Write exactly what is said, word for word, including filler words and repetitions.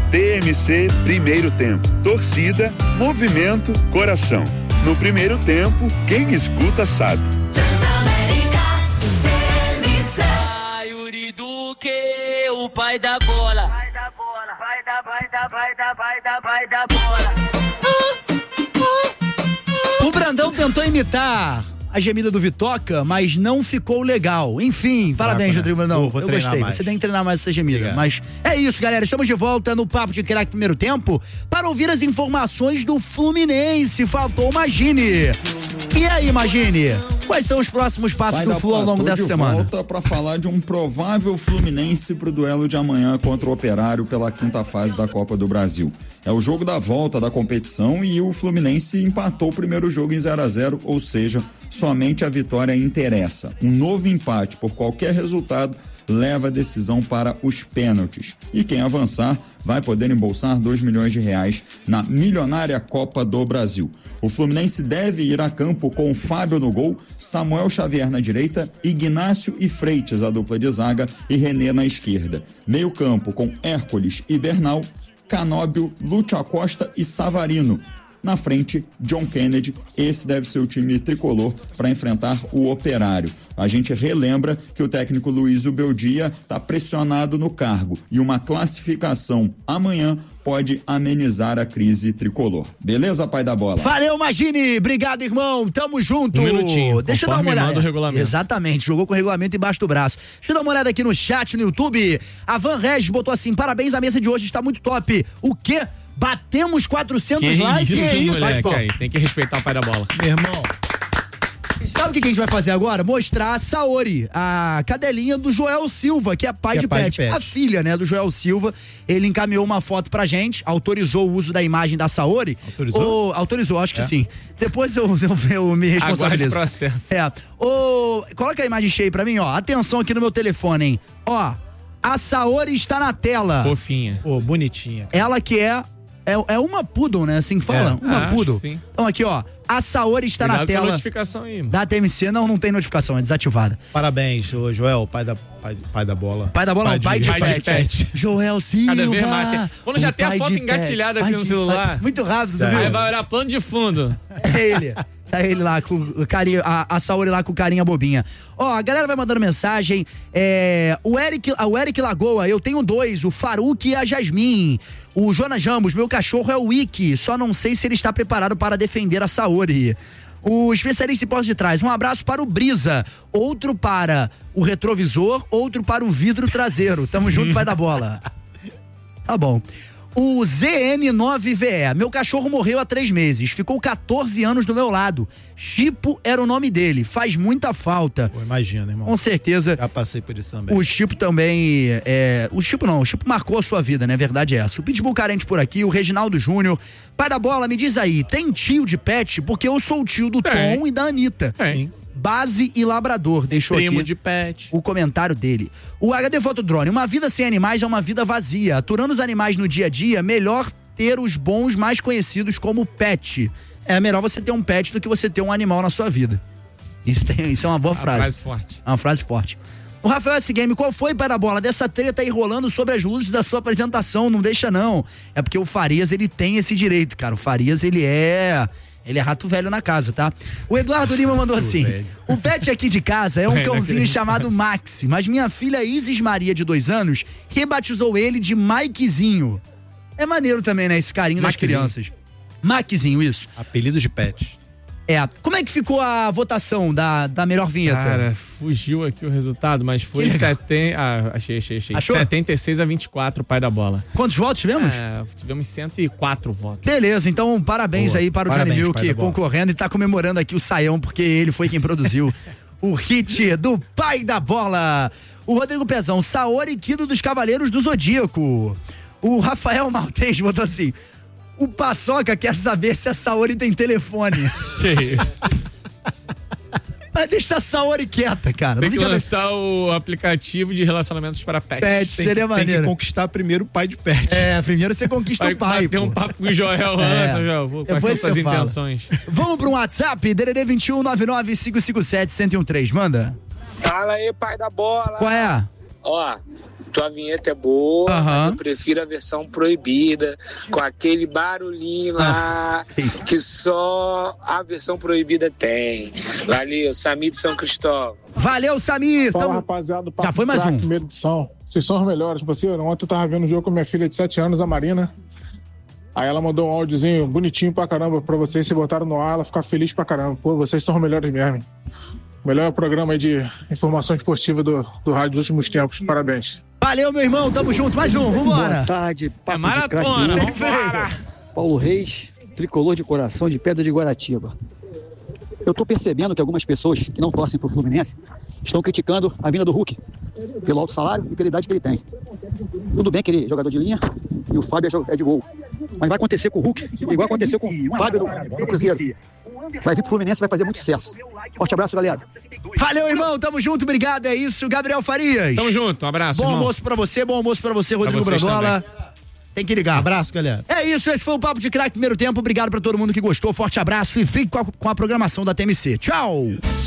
T M C Primeiro Tempo. Torcida, movimento, coração. No primeiro tempo, quem escuta sabe. Transamérica, T M C. Ai, Yuri Duque, o pai da bola. Vai da bola, vai da, vai da, vai da, vai da, vai da bola. O Brandão tentou imitar a gemida do Vitoca, mas não ficou legal. Enfim, parabéns, Rodrigo Brandão. Vou, vou eu gostei. mais. Você tem que treinar mais essa gemida. Obrigado. Mas é isso, galera. Estamos de volta no Papo de Craque Primeiro Tempo para ouvir as informações do Fluminense. Faltou o Magine. E aí, Magine? Quais são os próximos passos do Flu ao longo dessa semana? Volta para falar de um provável Fluminense pro duelo de amanhã contra o Operário pela quinta fase da Copa do Brasil. É o jogo da volta da competição e o Fluminense empatou o primeiro jogo em zero a zero, ou seja, somente a vitória interessa. Um novo empate por qualquer resultado leva a decisão para os pênaltis. E quem avançar vai poder embolsar dois milhões de reais na milionária Copa do Brasil. O Fluminense deve ir a campo com Fábio no gol, Samuel Xavier na direita, Ignácio e Freitas, a dupla de zaga, e René na esquerda. Meio campo com Hércules e Bernal, Canóbio, Lúcio Acosta e Savarino. Na frente, John Kennedy. Esse deve ser o time tricolor para enfrentar o Operário. A gente relembra que o técnico Luiz Ubeldia está pressionado no cargo e uma classificação amanhã pode amenizar a crise tricolor. Beleza, pai da bola? Valeu, Magine. Obrigado, irmão. Tamo junto. Um minutinho. Deixa eu dar uma olhada. Do regulamento. Exatamente. Jogou com o regulamento embaixo do braço. Deixa eu dar uma olhada aqui no chat, no YouTube. A Van Regis botou assim: parabéns, a mesa de hoje está muito top. O quê? Batemos quatrocentos que likes? Isso, que isso, moleque, aí, tem que respeitar o pai da bola. Meu irmão. E sabe o que a gente vai fazer agora? Mostrar a Saori, a cadelinha do Joel Silva, que é pai, que de, é pai pet. de pet. A filha, né, do Joel Silva. Ele encaminhou uma foto pra gente, autorizou o uso da imagem da Saori. Autorizou? O, autorizou, acho que é. sim. Depois eu, eu, eu me responsabilizo. Aguarde o processo. É. O, coloca a imagem cheia pra mim, ó. Atenção aqui no meu telefone, hein. Ó, a Saori está na tela. Fofinha. Pô, bonitinha. Ela que é... É, é uma poodle, né? Assim que fala? É, uma acho poodle. que sim. Então aqui, ó. A Saori está Cuidado na com a tela notificação aí, mano. da T M C. Não, não tem notificação, é desativada. Parabéns, ô Joel, pai da, pai, pai da bola. Pai da bola, não, pai de, pai de pet. pet. Joel Silva. Cada vez mais. Quando já o tem a pai foto de engatilhada pet. assim Pai no de celular. pet. Muito rápido, É. viu? Aí vai olhar plano de fundo. É ele. Tá ele lá com o carinha, a, a Saori lá com carinha bobinha. Ó, a galera vai mandando mensagem. É, o Eric, o Eric Lagoa, eu tenho dois, o Faruque e a Jasmin. O Jonas Ramos, meu cachorro é o Wiki, só não sei se ele está preparado para defender a Saori. O especialista em posse de trás, um abraço para o Brisa, outro para o retrovisor, outro para o vidro traseiro. Tamo junto, vai da bola. Tá bom. O Z N nove V E, meu cachorro morreu há três meses, ficou quatorze anos do meu lado. Chipo era o nome dele, faz muita falta. Pô, imagina, irmão. Com certeza. Já passei por isso também. O Chipo também, é, o Chipo não, o Chipo marcou a sua vida, né? Verdade é essa. O Pitbull carente por aqui, o Reginaldo Júnior. Pai da bola, me diz aí, tem tio de pet? Porque eu sou o tio do Tem. Tom e da Anitta. Tem. Base e labrador, deixou Primo aqui de pet. o comentário dele. O H D Fotodrone, uma vida sem animais é uma vida vazia. Aturando os animais no dia a dia, melhor ter os bons mais conhecidos como pet. É melhor você ter um pet do que você ter um animal na sua vida. Isso, tem, isso é uma boa Uma frase. frase forte. É uma frase forte. O Rafael S. Game, qual foi, pai da bola, dessa treta aí rolando sobre as luzes da sua apresentação? Não deixa não. É porque o Farias, ele tem esse direito, cara. O Farias, ele é... Ele é rato velho na casa, tá? O Eduardo Lima mandou assim: velho. o pet aqui de casa é um É, cãozinho chamado Maxi, mas minha filha Isis Maria, de dois anos, rebatizou ele de Mikezinho. É maneiro também, né? Esse carinho das Maquezinho. crianças. Maquezinho, isso. Apelido de pet. É. Como é que ficou a votação da, da melhor vinheta? Cara, fugiu aqui o resultado, mas foi Que legal. setenta. Ah, achei, achei, achei. Achou? setenta e seis a vinte e quatro, pai da bola. Quantos votos tivemos? É, tivemos cento e quatro votos. Beleza, então parabéns Boa. aí para o Parabéns, Johnny pai Milk da bola. concorrendo e tá comemorando aqui o Saião, porque ele foi quem produziu o hit do pai da bola. O Rodrigo Pezão, Saori Kido dos Cavaleiros do Zodíaco. O Rafael Maltês botou assim: o Paçoca quer saber se a Saori tem telefone. Que isso? Mas deixa a Saori quieta, cara. Tem Não que fica lançar o aplicativo de relacionamentos para pets. pet, Tem, seria que, tem que maneiro. conquistar primeiro o pai de pet. É, primeiro você conquista Vai o pai. ter pô. um papo com o Joel É. antes, Joel. Quais Depois são suas você fala. intenções? Vamos pro WhatsApp, D D D vinte e um, nove nove cinco cinco sete, um zero um três. Manda. Fala aí, pai da bola. Qual é? Ó, tua vinheta é boa, Aham. mas eu prefiro a versão proibida, com aquele barulhinho lá, isso. que só a versão proibida tem. Valeu, Samir de São Cristóvão. Valeu, Samir. Fala, Tamo... rapaziada. Já foi mais um. Primeira edição. Vocês são os melhores, parceiro. Ontem eu tava vendo um jogo com minha filha de sete anos, a Marina. Aí ela mandou um áudiozinho bonitinho pra caramba pra vocês. Se botaram no ar, ela fica feliz pra caramba. Pô, vocês são os melhores mesmo. Melhor programa aí de informação esportiva do, do rádio dos últimos tempos. Parabéns. Valeu, meu irmão. Tamo junto. Mais um. Vambora. Boa tarde, papo É de maratona, craque. vambora. Paulo Reis, tricolor de coração de Pedra de Guaratiba. Eu tô percebendo que algumas pessoas que não torcem pro Fluminense estão criticando a vinda do Hulk pelo alto salário e pela idade que ele tem. Tudo bem que ele é jogador de linha e o Fábio é de gol. Mas vai acontecer com o Hulk, igual aconteceu com o Fábio do, do Cruzeiro. Vai vir pro Fluminense e vai fazer muito sucesso. Forte abraço, galera. Valeu, irmão. Tamo junto. Obrigado. É isso. Gabriel Farias. Tamo junto, um abraço, Bom irmão. almoço pra você. Bom almoço pra você, Rodrigo vocês Brandola. Tem que ligar. Abraço, galera. É isso, esse foi o Papo de Craque primeiro tempo. Obrigado pra todo mundo que gostou. Forte abraço e fique com a, com a programação da T M C. Tchau!